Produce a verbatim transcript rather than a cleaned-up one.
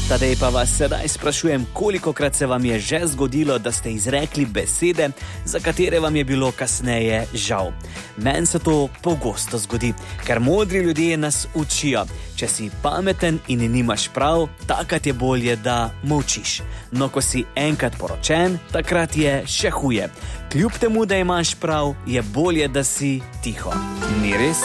Tadej pa vas sedaj sprašujem, kolikokrat se vam je že zgodilo, da ste izrekli besede, za katere vam je bilo kasneje žal. Meni se to pogosto zgodi, ker modri ljudje nas učijo. Če si pameten in nimaš prav, takrat je bolje, da molčiš. No, ko si enkrat poročen, takrat je še huje. Kljub temu, da imaš prav, je bolje, da si tiho. Ni res?